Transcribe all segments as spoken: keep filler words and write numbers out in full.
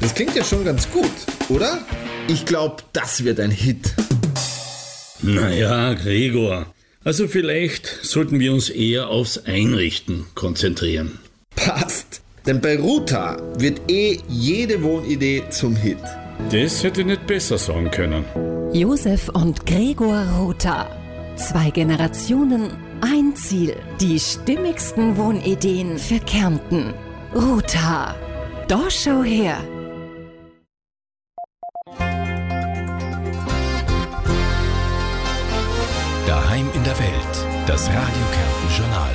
Das klingt ja schon ganz gut, oder? Ich glaube, das wird ein Hit. Naja, Gregor, also vielleicht sollten wir uns eher aufs Einrichten konzentrieren. Passt, denn bei Ruta wird eh jede Wohnidee zum Hit. Das hätte ich nicht besser sagen können. Josef und Gregor Ruta. Zwei Generationen, ein Ziel. Die stimmigsten Wohnideen für Kärnten. Ruta. Da schau her. Daheim in der Welt. Das Radio Kärnten Journal.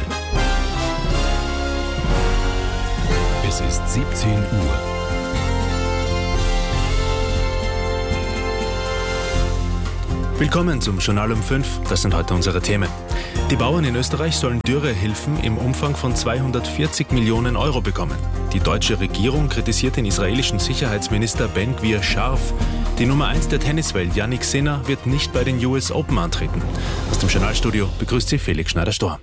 Es ist siebzehn Uhr. Willkommen zum Journal um fünf. Das sind heute unsere Themen. Die Bauern in Österreich sollen Dürrehilfen im Umfang von zweihundertvierzig Millionen Euro bekommen. Die deutsche Regierung kritisiert den israelischen Sicherheitsminister Ben Gvir scharf. Die Nummer eins der Tenniswelt, Jannik Sinner, wird nicht bei den U S Open antreten. Aus dem Journalstudio begrüßt sie Felix Schneider-Storr.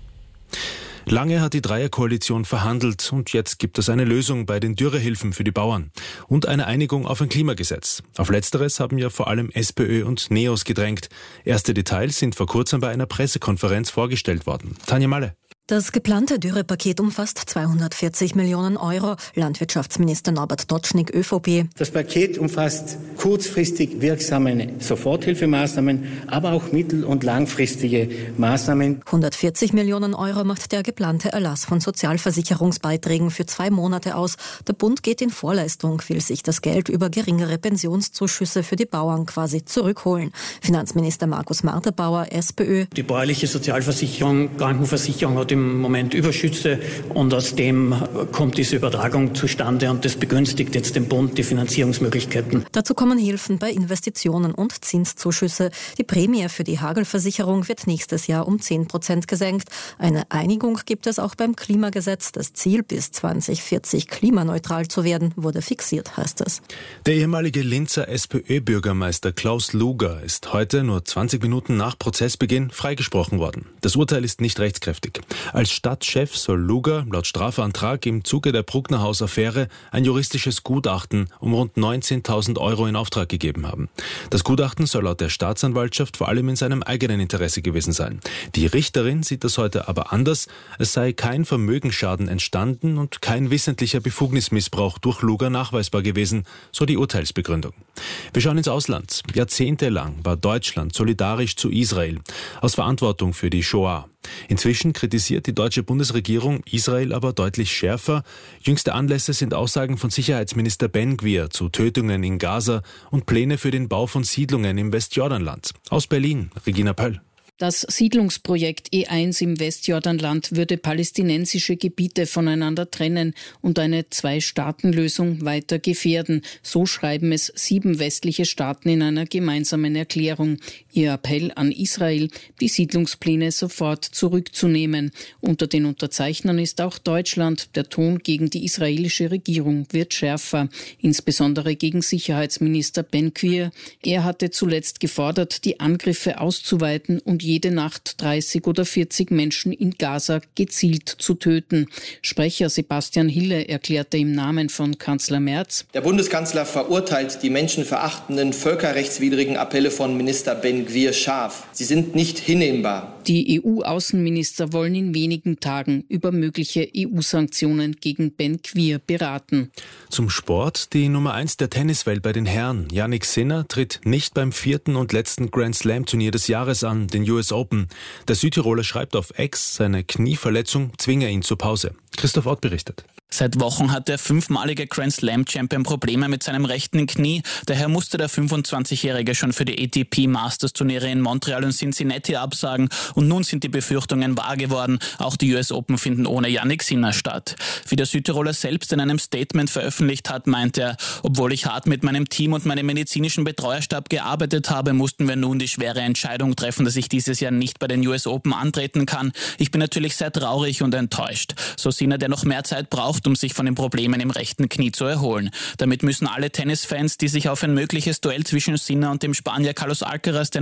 Lange hat die Dreierkoalition verhandelt und jetzt gibt es eine Lösung bei den Dürrehilfen für die Bauern und eine Einigung auf ein Klimagesetz. Auf Letzteres haben ja vor allem SPÖ und NEOS gedrängt. Erste Details sind vor kurzem bei einer Pressekonferenz vorgestellt worden. Tanja Malle. Das geplante Dürrepaket umfasst zweihundertvierzig Millionen Euro. Landwirtschaftsminister Norbert Dotschnig, ÖVP. Das Paket umfasst kurzfristig wirksame Soforthilfemaßnahmen, aber auch mittel- und langfristige Maßnahmen. hundertvierzig Millionen Euro macht der geplante Erlass von Sozialversicherungsbeiträgen für zwei Monate aus. Der Bund geht in Vorleistung, will sich das Geld über geringere Pensionszuschüsse für die Bauern quasi zurückholen. Finanzminister Markus Marterbauer, SPÖ. Die bäuerliche Sozialversicherung, Krankenversicherung hat im Moment Überschüsse und aus dem kommt diese Übertragung zustande und das begünstigt jetzt den Bund die Finanzierungsmöglichkeiten. Dazu kommen Hilfen bei Investitionen und Zinszuschüsse. Die Prämie für die Hagelversicherung wird nächstes Jahr um zehn Prozent gesenkt. Eine Einigung gibt es auch beim Klimagesetz. Das Ziel, bis zweitausendvierzig klimaneutral zu werden, wurde fixiert, heißt es. Der ehemalige Linzer SPÖ-Bürgermeister Klaus Luger ist heute, nur zwanzig Minuten nach Prozessbeginn, freigesprochen worden. Das Urteil ist nicht rechtskräftig. Als Stadtchef soll Luger laut Strafantrag im Zuge der Brucknerhaus-Affäre ein juristisches Gutachten um rund neunzehntausend Euro in Auftrag gegeben haben. Das Gutachten soll laut der Staatsanwaltschaft vor allem in seinem eigenen Interesse gewesen sein. Die Richterin sieht das heute aber anders. Es sei kein Vermögensschaden entstanden und kein wissentlicher Befugnismissbrauch durch Luger nachweisbar gewesen, so die Urteilsbegründung. Wir schauen ins Ausland. Jahrzehntelang war Deutschland solidarisch zu Israel, aus Verantwortung für die Shoah. Inzwischen kritisiert die deutsche Bundesregierung Israel aber deutlich schärfer. Jüngste Anlässe sind Aussagen von Sicherheitsminister Ben Gvir zu Tötungen in Gaza und Pläne für den Bau von Siedlungen im Westjordanland. Aus Berlin, Regina Pöll. Das Siedlungsprojekt E eins im Westjordanland würde palästinensische Gebiete voneinander trennen und eine Zwei-Staaten-Lösung weiter gefährden. So schreiben es sieben westliche Staaten in einer gemeinsamen Erklärung. Ihr Appell an Israel, die Siedlungspläne sofort zurückzunehmen. Unter den Unterzeichnern ist auch Deutschland. Der Ton gegen die israelische Regierung wird schärfer, insbesondere gegen Sicherheitsminister Ben Gvir. Er hatte zuletzt gefordert, die Angriffe auszuweiten und jede Nacht dreißig oder vierzig Menschen in Gaza gezielt zu töten. Sprecher Sebastian Hille erklärte im Namen von Kanzler Merz: Der Bundeskanzler verurteilt die menschenverachtenden, völkerrechtswidrigen Appelle von Minister Ben Gvir scharf. Sie sind nicht hinnehmbar. Die E U-Außenminister wollen in wenigen Tagen über mögliche E U-Sanktionen gegen Ben Gvir beraten. Zum Sport. Die Nummer eins der Tenniswelt bei den Herren, Jannik Sinner, tritt nicht beim vierten und letzten Grand-Slam-Turnier des Jahres an, den U S Open. Der Südtiroler schreibt auf X, seine Knieverletzung zwinge ihn zur Pause. Christoph Ott berichtet. Seit Wochen hat der fünfmalige Grand-Slam-Champion Probleme mit seinem rechten Knie. Daher musste der fünfundzwanzigjährige schon für die A T P Masters-Turniere in Montreal und Cincinnati absagen. Und nun sind die Befürchtungen wahr geworden. Auch die U S Open finden ohne Jannik Sinner statt. Wie der Südtiroler selbst in einem Statement veröffentlicht hat, meint er: Obwohl ich hart mit meinem Team und meinem medizinischen Betreuerstab gearbeitet habe, mussten wir nun die schwere Entscheidung treffen, dass ich dieses Jahr nicht bei den U S Open antreten kann. Ich bin natürlich sehr traurig und enttäuscht. So Sinner, der noch mehr Zeit braucht, um sich von den Problemen im rechten Knie zu erholen. Damit müssen alle Tennisfans, die sich auf ein mögliches Duell zwischen Sinner und dem Spanier Carlos Alcaraz, der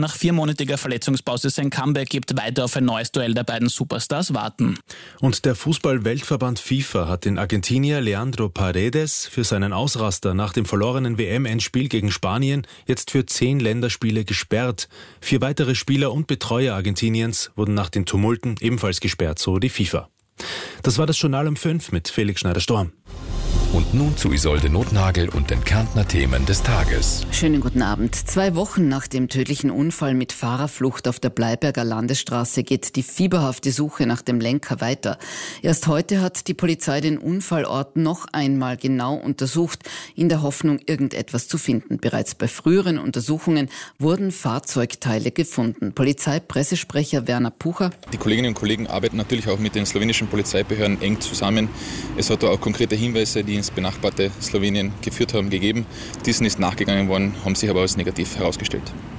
nach viermonatiger Verletzungspause sein Comeback gibt, weiter auf ein neues Duell der beiden Superstars warten. Und der Fußball-Weltverband FIFA hat den Argentinier Leandro Paredes für seinen Ausraster nach dem verlorenen W M-Endspiel gegen Spanien jetzt für zehn Länderspiele gesperrt. Vier weitere Spieler und Betreuer Argentiniens wurden nach den Tumulten ebenfalls gesperrt, so die FIFA. Das war das Journal um fünf mit Felix Schneider-Storm. Und nun zu Isolde Nothnagel und den Kärntner Themen des Tages. Schönen guten Abend. Zwei Wochen nach dem tödlichen Unfall mit Fahrerflucht auf der Bleiberger Landesstraße geht die fieberhafte Suche nach dem Lenker weiter. Erst heute hat die Polizei den Unfallort noch einmal genau untersucht, in der Hoffnung, irgendetwas zu finden. Bereits bei früheren Untersuchungen wurden Fahrzeugteile gefunden. Polizeipressesprecher Werner Pucher. Die Kolleginnen und Kollegen arbeiten natürlich auch mit den slowenischen Polizeibehörden eng zusammen. Es hat da auch konkrete Hinweise, die ins benachbarte Slowenien geführt haben, gegeben. Diesen ist nachgegangen worden, haben sich aber als negativ herausgestellt.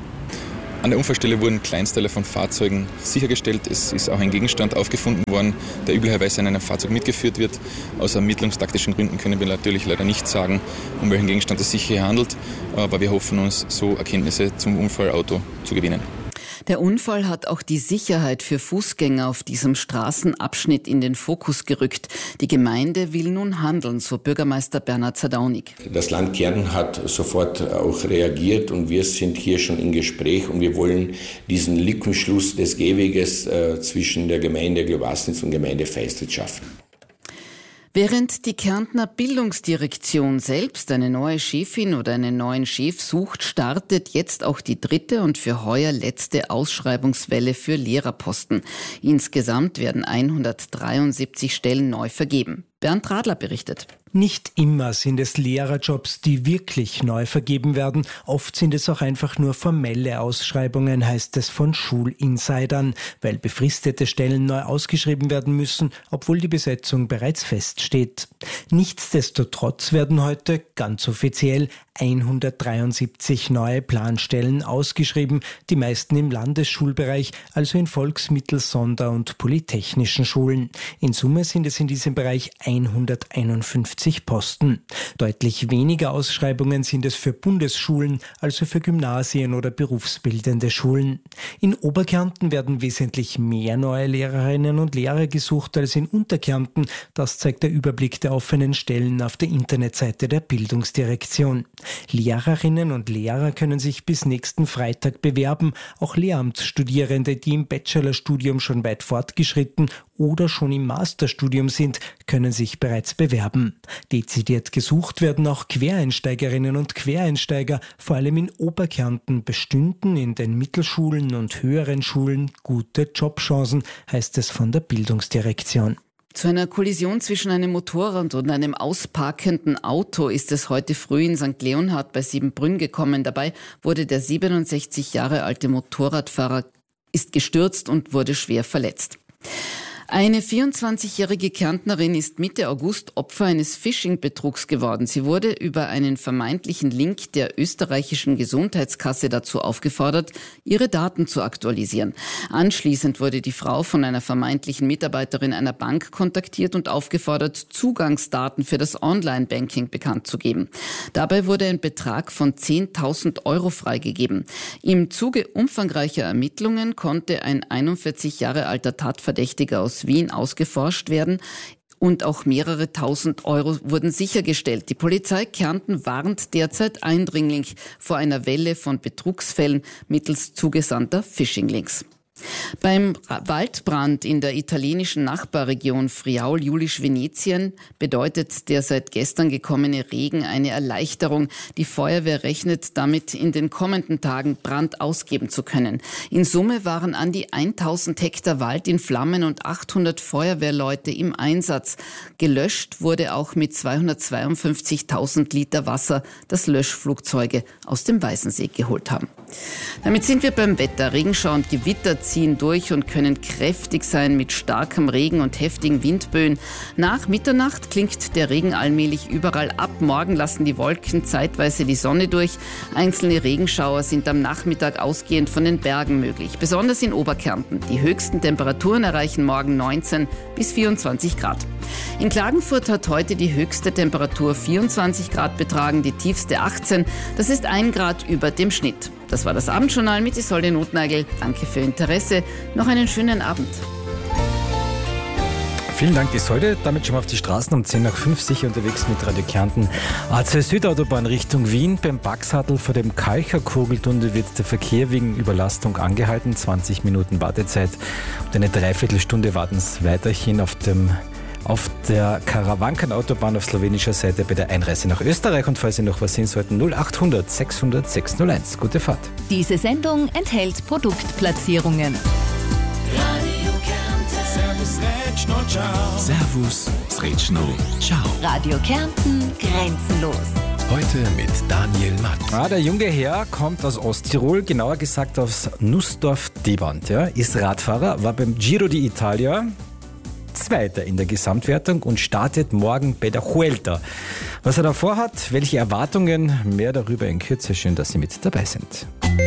An der Unfallstelle wurden Kleinsteile von Fahrzeugen sichergestellt. Es ist auch ein Gegenstand aufgefunden worden, der üblicherweise in einem Fahrzeug mitgeführt wird. Aus ermittlungstaktischen Gründen können wir natürlich leider nicht sagen, um welchen Gegenstand es sich hier handelt, aber wir hoffen uns, so Erkenntnisse zum Unfallauto zu gewinnen. Der Unfall hat auch die Sicherheit für Fußgänger auf diesem Straßenabschnitt in den Fokus gerückt. Die Gemeinde will nun handeln, so Bürgermeister Bernhard Zadaunig. Das Land Kärnten hat sofort auch reagiert und wir sind hier schon im Gespräch und wir wollen diesen Lückenschluss des Gehweges äh, zwischen der Gemeinde Globasnitz und Gemeinde Feistritz schaffen. Während die Kärntner Bildungsdirektion selbst eine neue Chefin oder einen neuen Chef sucht, startet jetzt auch die dritte und für heuer letzte Ausschreibungswelle für Lehrerposten. Insgesamt werden hundertdreiundsiebzig Stellen neu vergeben. Bernd Radler berichtet. Nicht immer sind es Lehrerjobs, die wirklich neu vergeben werden. Oft sind es auch einfach nur formelle Ausschreibungen, heißt es von Schulinsidern, weil befristete Stellen neu ausgeschrieben werden müssen, obwohl die Besetzung bereits feststeht. Nichtsdestotrotz werden heute ganz offiziell hundertdreiundsiebzig neue Planstellen ausgeschrieben, die meisten im Landesschulbereich, also in Volksmittel-, Sonder- und polytechnischen Schulen. In Summe sind es in diesem Bereich hunderteinundfünfzig Posten. Deutlich weniger Ausschreibungen sind es für Bundesschulen, also für Gymnasien oder berufsbildende Schulen. In Oberkärnten werden wesentlich mehr neue Lehrerinnen und Lehrer gesucht als in Unterkärnten. Das zeigt der Überblick der offenen Stellen auf der Internetseite der Bildungsdirektion. Lehrerinnen und Lehrer können sich bis nächsten Freitag bewerben. Auch Lehramtsstudierende, die im Bachelorstudium schon weit fortgeschritten oder schon im Masterstudium sind, können sich bereits bewerben. Dezidiert gesucht werden auch Quereinsteigerinnen und Quereinsteiger. Vor allem in Oberkärnten bestünden in den Mittelschulen und höheren Schulen gute Jobchancen, heißt es von der Bildungsdirektion. Zu einer Kollision zwischen einem Motorrad und einem ausparkenden Auto ist es heute früh in Sankt Leonhard bei Siebenbrünn gekommen. Dabei wurde der siebenundsechzig Jahre alte Motorradfahrer ist gestürzt und wurde schwer verletzt. Eine vierundzwanzigjährige Kärntnerin ist Mitte August Opfer eines Phishing-Betrugs geworden. Sie wurde über einen vermeintlichen Link der österreichischen Gesundheitskasse dazu aufgefordert, ihre Daten zu aktualisieren. Anschließend wurde die Frau von einer vermeintlichen Mitarbeiterin einer Bank kontaktiert und aufgefordert, Zugangsdaten für das Online-Banking bekannt zu geben. Dabei wurde ein Betrag von zehntausend Euro freigegeben. Im Zuge umfangreicher Ermittlungen konnte ein einundvierzig Jahre alter Tatverdächtiger aus Wien ausgeforscht werden und auch mehrere tausend Euro wurden sichergestellt. Die Polizei Kärnten warnt derzeit eindringlich vor einer Welle von Betrugsfällen mittels zugesandter Phishing-Links. Beim Waldbrand in der italienischen Nachbarregion Friaul-Julisch-Venetien bedeutet der seit gestern gekommene Regen eine Erleichterung. Die Feuerwehr rechnet damit, in den kommenden Tagen Brand ausgeben zu können. In Summe waren an die tausend Hektar Wald in Flammen und achthundert Feuerwehrleute im Einsatz. Gelöscht wurde auch mit zweihundertzweiundfünfzigtausend Liter Wasser, das Löschflugzeuge aus dem Weißensee geholt haben. Damit sind wir beim Wetter. Regenschau und Gewitter ziehen durch und können kräftig sein mit starkem Regen und heftigen Windböen. Nach Mitternacht klingt der Regen allmählich überall ab. Morgen lassen die Wolken zeitweise die Sonne durch. Einzelne Regenschauer sind am Nachmittag ausgehend von den Bergen möglich, besonders in Oberkärnten. Die höchsten Temperaturen erreichen morgen neunzehn bis vierundzwanzig Grad. In Klagenfurt hat heute die höchste Temperatur vierundzwanzig Grad betragen, die tiefste achtzehn. Das ist ein Grad über dem Schnitt. Das war das Abendjournal mit Isolde Notnagel. Danke für Ihr Interesse. Noch einen schönen Abend. Vielen Dank, Isolde. Damit schon mal auf die Straßen um zehn nach fünf sicher unterwegs mit Radio Kärnten. A zwei Südautobahn Richtung Wien. Beim Baxhatl vor dem Kalcher-Kugeltunnel wird der Verkehr wegen Überlastung angehalten. zwanzig Minuten Wartezeit und eine Dreiviertelstunde warten Sie weiterhin auf dem auf der Karawanken-Autobahn auf slowenischer Seite bei der Einreise nach Österreich. Und falls Sie noch was sehen sollten, null acht hundert sechshundert sechshunderteins. Gute Fahrt. Diese Sendung enthält Produktplatzierungen. Servus, Sretschno, ciao. Radio Kärnten, grenzenlos. Heute mit Daniel Matt. Ah, der junge Herr kommt aus Osttirol, genauer gesagt aus Nussdorf-Debant. Ja, ist Radfahrer, war beim Giro d'Italia Zweiter in der Gesamtwertung und startet morgen bei der Vuelta. Was er da vorhat, welche Erwartungen, mehr darüber in Kürze. Schön, dass Sie mit dabei sind.